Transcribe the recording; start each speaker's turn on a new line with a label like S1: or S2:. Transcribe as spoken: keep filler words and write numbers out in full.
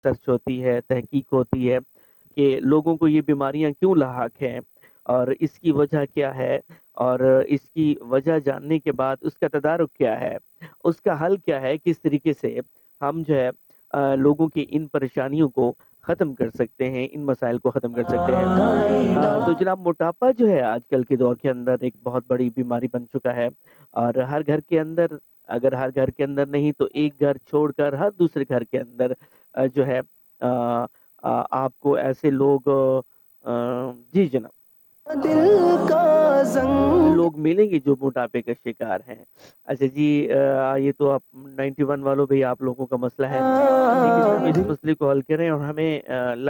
S1: Search होती है, तहकीक होती है कि लोगों को ये बीमारियां क्यों लाहक हैं और इसकी वजह क्या है, और इसकी वजह जानने के बाद उसका तदारुक क्या है, उसका हल क्या है, किस तरीके से हम जो है अ, लोगों की इन परेशानियों को ख़त्म कर सकते हैं, इन मसाइल को ख़त्म कर सकते हैं। अ, तो जनाब मोटापा जो है आजकल के दौर के अंदर एक बहुत बड़ी बीमारी बन चुका है, और हर घर के अंदर, अगर हर घर के अंदर नहीं तो एक घर छोड़कर हर दूसरे घर के अंदर अ, जो है अ, अ, आपको ऐसे लोग अ, जी जनाब
S2: दिल का जंग
S1: लोग मिलेंगे जो मोटापे का शिकार हैं। अच्छा जी, अ, ये तो आप नाइंटी वन वालों भई आप लोगों का मसला है। ठीक है जनाब, इस
S2: दिल
S1: मसले को हल करें और हमें अ,